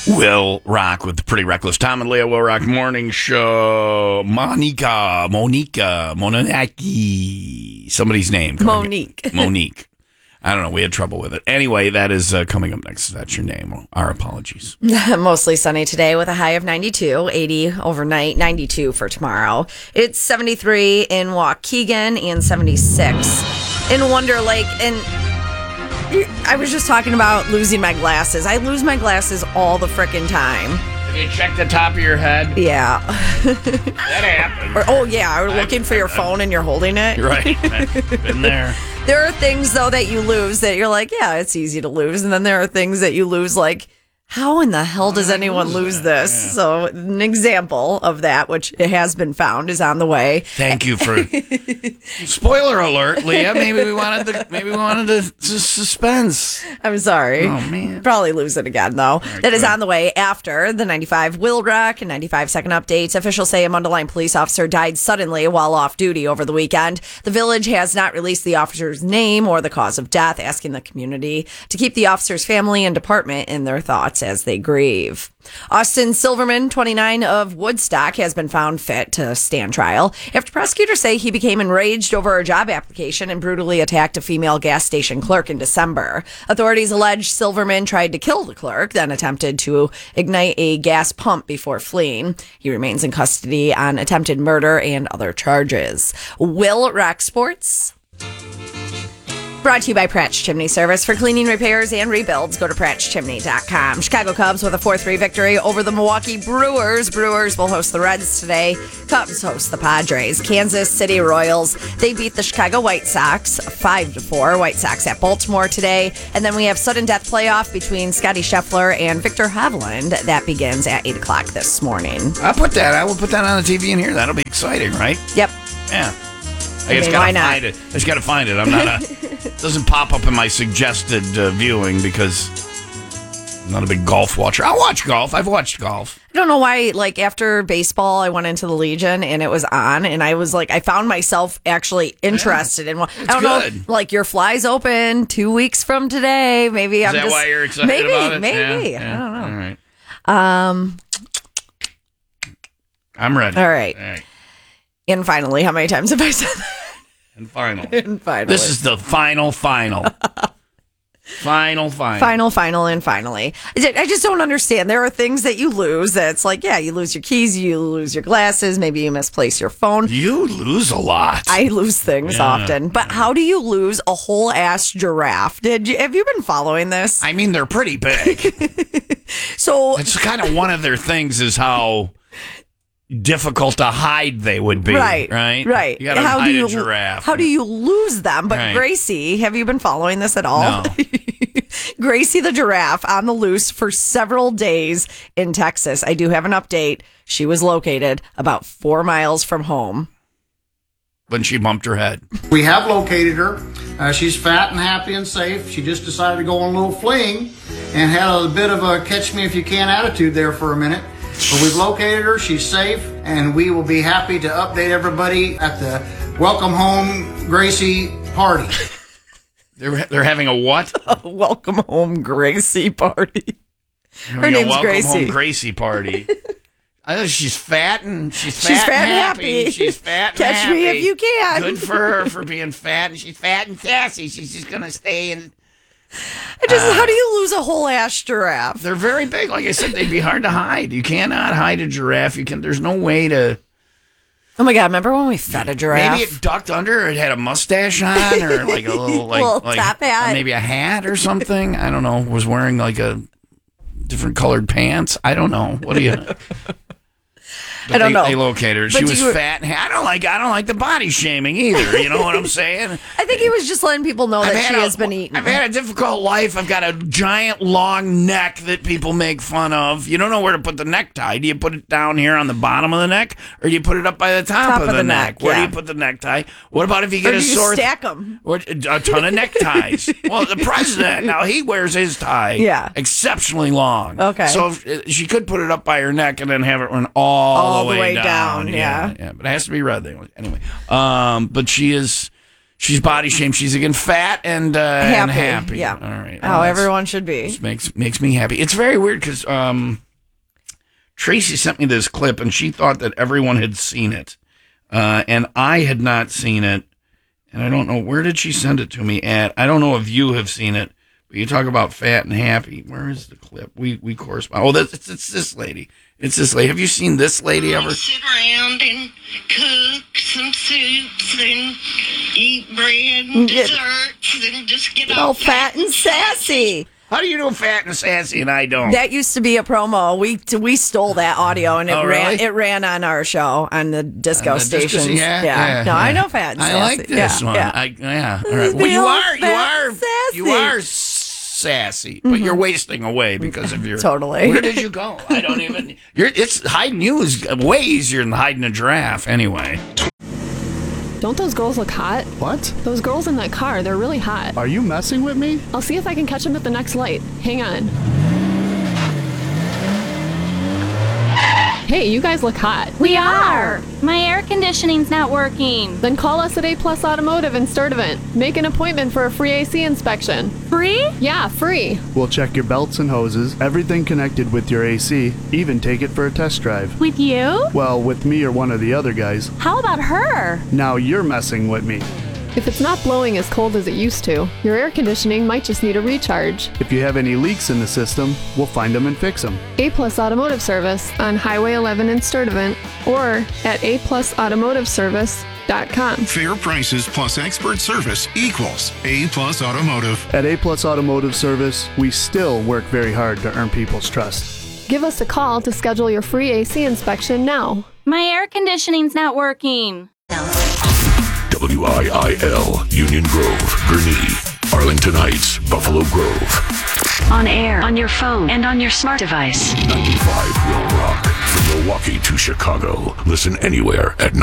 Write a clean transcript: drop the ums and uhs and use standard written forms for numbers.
Will Rock with the Pretty Reckless Tom and Leah Will Rock Morning Show. Monica. Somebody's name. Monique. I don't know. We had trouble with it. Anyway, that is coming up next. That's your name. Our apologies. Mostly sunny today with a high of 92, 80 overnight, 92 for tomorrow. It's 73 in Waukegan and 76 in Wonder Lake. And I was just talking about losing my glasses. I lose my glasses all the frickin' time. Have you checked the top of your head? Yeah. That happens. Or looking for your phone and you're holding it. Right. I've been there. There are things, though, that you lose that you're like, yeah, it's easy to lose. And then there are things that you lose like, how in the hell does anyone lose this? Yeah. So an example of that, which it has been found, is on the way. Thank you for spoiler alert, Leah. Maybe we wanted the suspense. I'm sorry. Oh man, probably lose it again though. That is on the way after the 95 Will Rock and 95 second updates. Officials say a Mundelein police officer died suddenly while off duty over the weekend. The village has not released the officer's name or the cause of death, asking the community to keep the officer's family and department in their thoughts as they grieve. Austin Silverman, 29, of Woodstock, has been found fit to stand trial after prosecutors say he became enraged over a job application and brutally attacked a female gas station clerk in December. Authorities allege Silverman tried to kill the clerk, then attempted to ignite a gas pump before fleeing. He remains in custody on attempted murder and other charges. Will Rock Sports. Brought to you by Pratt's Chimney Service. For cleaning, repairs, and rebuilds, go to prattschimney.com. Chicago Cubs with a 4-3 victory over the Milwaukee Brewers. Brewers will host the Reds today. Cubs host the Padres. Kansas City Royals, they beat the Chicago White Sox 5-4. White Sox at Baltimore today. And then we have sudden death playoff between Scotty Scheffler and Victor Hovland. That begins at 8 o'clock this morning. I will put that on the TV in here. That'll be exciting, right? Yep. Yeah. I just gotta find it. I'm not it doesn't pop up in my suggested viewing because I'm not a big golf watcher. I'll watch golf. I've watched golf. I don't know why, like, after baseball, I went into the Legion and it was on, and I was like, I found myself actually interested in one. I don't know, like, your fly's open 2 weeks from today. Maybe I'm just... Is that why you're excited about it? Maybe. Yeah. I don't know. All right. I'm ready. All right. And finally, how many times have I said that? And final. This is the final. Final, and finally. I just don't understand. There are things that you lose that's like, yeah, you lose your keys, you lose your glasses, maybe you misplace your phone. You lose a lot. I lose things often. But how do you lose a whole ass giraffe? Have you been following this? I mean, they're pretty big. So it's kind of one of their things is how difficult to hide they would be. Right. You gotta hide a giraffe. How do you lose them? But Gracie, have you been following this at all? No. Gracie the giraffe on the loose for several days in Texas. I do have an update. She was located about 4 miles from home when she bumped her head. We have located her. She's fat and happy and safe. She just decided to go on a little fling and had a bit of a catch me if you can attitude there for a minute. But we've located her. She's safe, and we will be happy to update everybody at the Welcome Home Gracie party. They're having a what? A Welcome Home Gracie party. Her name's Welcome Gracie. Home Gracie party. I know she's fat and she's fat and happy. She's fat and Catch happy. me if you can. Good for her for being fat, and she's fat and sassy. She's just gonna stay and. How do you lose a whole ass giraffe? They're very big. Like I said, they'd be hard to hide. You cannot hide a giraffe. There's no way to. Oh my God! Remember when we fed a giraffe? Maybe it ducked under. Or it had a mustache on, or like a little top hat, maybe a hat or something. I don't know. Was wearing like a different colored pants. I don't know. What do you? But I don't know. They located her. She was fat. And I don't like the body shaming either. You know what I'm saying? I think he was just letting people know that she has been eaten. I've had a difficult life. I've got a giant long neck that people make fun of. You don't know where to put the necktie. Do you put it down here on the bottom of the neck, or do you put it up by the top of the neck? Where do you put the necktie? What about if you get or a sore? Stack them. A ton of neckties. Well, the president now he wears his tie. Exceptionally long. Okay. So she could put it up by her neck and then have it run all the way down. Yeah. But it has to be red anyway. But she's She's body shamed. She's again fat and happy. Yeah. All right. How everyone should be. Makes me happy. It's very weird because Tracy sent me this clip and she thought that everyone had seen it, and I had not seen it. And I don't know, where did she send it to me at? I don't know if you have seen it, but you talk about fat and happy. Where is the clip? We correspond. Oh, it's this lady. It's this lady. Have you seen this lady ever? Sit around and cook some soups and eat bread and desserts and just get all fat and sassy. How do you know fat and sassy and I don't? That used to be a promo. We stole that audio and really? it ran on our show on the disco stations. Yeah. No, I know fat and sassy. I like this one. Yeah. All right. Well, Sassy. you are sassy, but you're wasting away because of your. Totally. Where did you go? I don't even. It's hiding you is way easier than hiding a giraffe. Anyway. Don't those girls look hot? What? Those girls in that car, they're really hot. Are you messing with me? I'll see if I can catch them at the next light. Hang on. Hey, you guys look hot. We are. My air conditioning's not working. Then call us at A Plus Automotive in Sturtevant. Make an appointment for a free AC inspection. Free? Yeah, free. We'll check your belts and hoses, everything connected with your AC, even take it for a test drive. With you? Well, with me or one of the other guys. How about her? Now you're messing with me. If it's not blowing as cold as it used to, your air conditioning might just need a recharge. If you have any leaks in the system, we'll find them and fix them. A Plus Automotive Service on Highway 11 in Sturtevant or at aplusautomotiveservice.com. Fair prices plus expert service equals A Plus Automotive. At A Plus Automotive Service, we still work very hard to earn people's trust. Give us a call to schedule your free AC inspection now. My air conditioning's not working. WIIL, Union Grove, Gurnee, Arlington Heights, Buffalo Grove. On air, on your phone, and on your smart device. 95 will rock. From Milwaukee to Chicago. Listen anywhere at